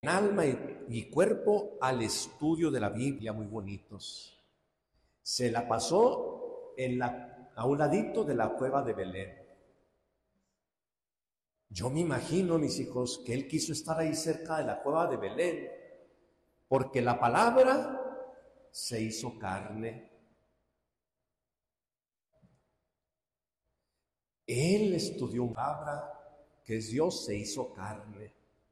alma y cuerpo al estudio de la Biblia, muy bonitos. Se la pasó a un ladito de la cueva de Belén. Yo me imagino, mis hijos, que él quiso estar ahí cerca de la cueva de Belén, porque la palabra se hizo carne. Él estudió una palabra, que es Dios, se hizo carne.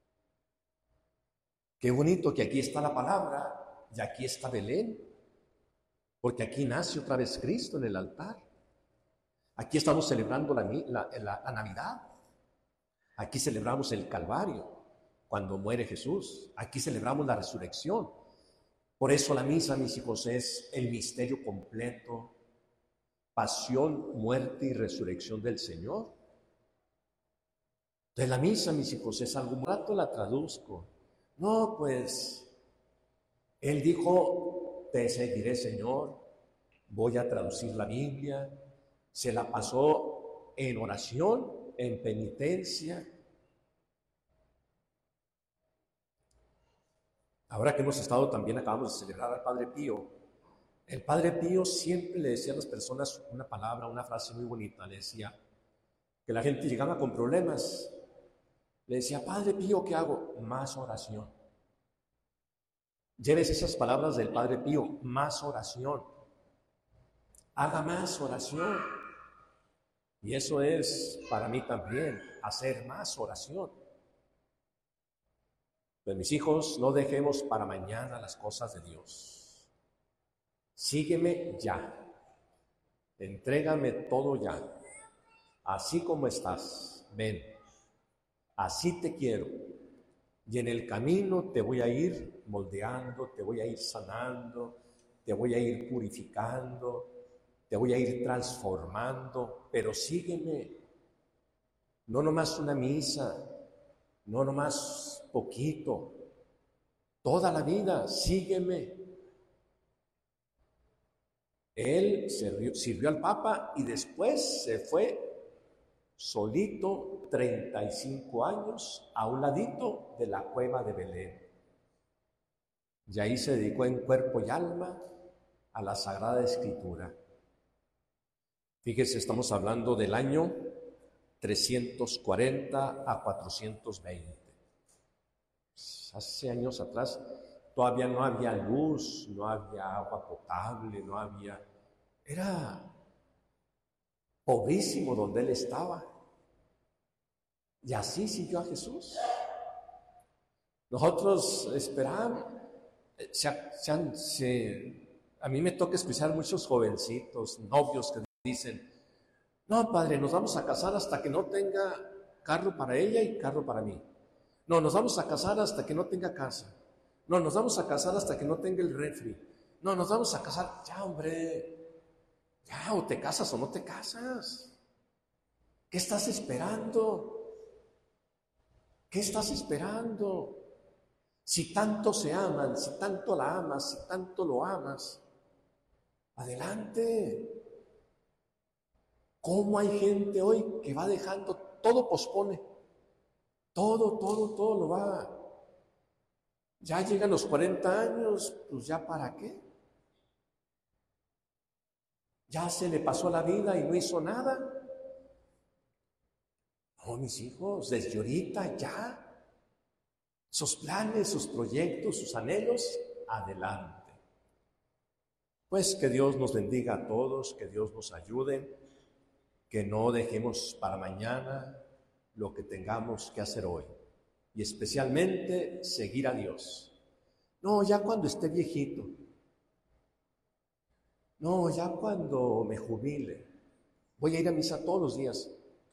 Qué bonito que aquí está la palabra y aquí está Belén, porque aquí nace otra vez Cristo en el altar. Aquí estamos celebrando la Navidad. Aquí celebramos el Calvario, cuando muere Jesús. Aquí celebramos la resurrección. Por eso la misa, mis hijos, es el misterio completo, pasión, muerte y resurrección del Señor. Entonces la misa, mis hijos, es algo muy rato la traduzco. No, pues, él dijo, te seguiré, Señor, voy a traducir la Biblia. Se la pasó en oración, en penitencia. Ahora que hemos estado también, acabamos de celebrar al Padre Pío. El Padre Pío siempre le decía a las personas una palabra, una frase muy bonita. Le decía que la gente llegaba con problemas. Le decía, Padre Pío, ¿qué hago? Más oración. Lleves esas palabras del Padre Pío, más oración. Haga más oración. Y eso es para mí también, hacer más oración. Pues mis hijos, no dejemos para mañana las cosas de Dios. Sígueme ya. Entrégame todo ya. Así como estás, ven. Así te quiero. Y en el camino te voy a ir moldeando, te voy a ir sanando, te voy a ir purificando, te voy a ir transformando, pero sígueme. No nomás una misa, no nomás poquito, toda la vida, sígueme. Él sirvió al Papa y después se fue solito 35 años a un ladito de la cueva de Belén. Y ahí se dedicó en cuerpo y alma a la Sagrada Escritura. Fíjese, estamos hablando del año 340 a 420. Hace años atrás todavía no había luz, no había agua potable, no había... Era pobrísimo donde él estaba. Y así siguió a Jesús. Nosotros esperamos. A mí me toca escuchar muchos jovencitos, novios que dicen, no, padre, nos vamos a casar hasta que no tenga carro para ella y carro para mí. No, nos vamos a casar hasta que no tenga casa. No, nos vamos a casar hasta que no tenga el refri. No, nos vamos a casar. Ya, hombre. Ya, o te casas o no te casas. ¿Qué estás esperando? ¿Qué estás esperando? Si tanto se aman, si tanto la amas, si tanto lo amas, adelante. ¿Cómo hay gente hoy que va dejando, todo pospone? Todo lo va. Ya llegan los 40 años, pues ya para qué. Ya se le pasó la vida y no hizo nada. No, mis hijos, desde ahorita ya. Sus planes, sus proyectos, sus anhelos, adelante. Pues que Dios nos bendiga a todos, que Dios nos ayude, que no dejemos para mañana lo que tengamos que hacer hoy. Y especialmente seguir a Dios. No, ya cuando esté viejito. No, ya cuando me jubile. Voy a ir a misa todos los días.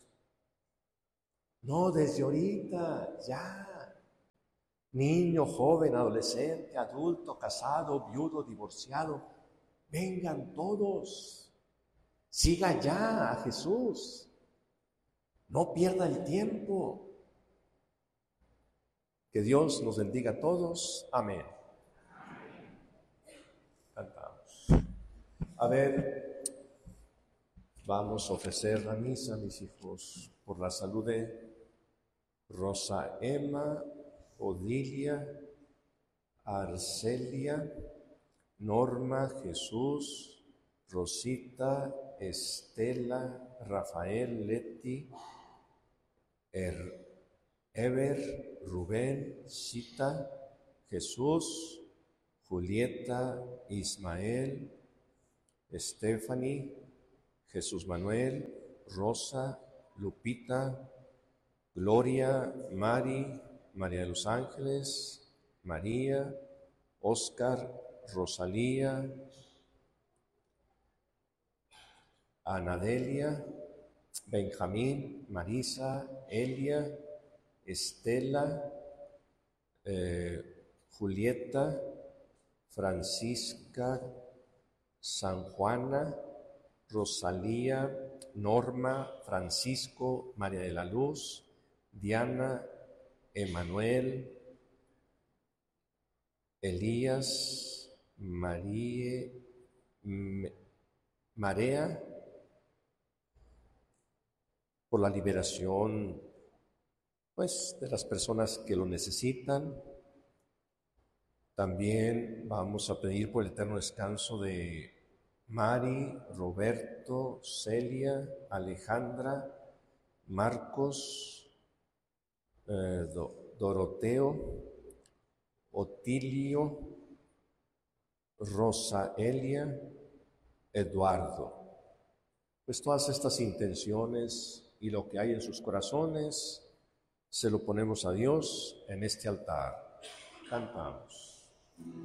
No, desde ahorita, ya. Niño, joven, adolescente, adulto, casado, viudo, divorciado. Vengan todos. Siga ya a Jesús. No pierda el tiempo. Que Dios nos bendiga a todos. Amén. Cantamos. A ver, vamos a ofrecer la misa, mis hijos, por la salud de Rosa Emma, Odilia, Arcelia, Norma, Jesús, Rosita, Estela, Rafael, Leti, Ever, Rubén, Cita, Jesús, Julieta, Ismael, Stephanie, Jesús Manuel, Rosa, Lupita, Gloria, Mari, María de los Ángeles, María, Oscar, Rosalía, Anadelia, Benjamín, Marisa, Elia, Estela, Julieta, Francisca, San Juana, Rosalía, Norma, Francisco, María de la Luz, Diana, Emanuel, Elías, Marea, por la liberación, pues, de las personas que lo necesitan. También vamos a pedir por el eterno descanso de Mari, Roberto, Celia, Alejandra, Marcos, Doroteo, Otilio, Rosaelia, Eduardo. Pues todas estas intenciones y lo que hay en sus corazones se lo ponemos a Dios en este altar. Cantamos.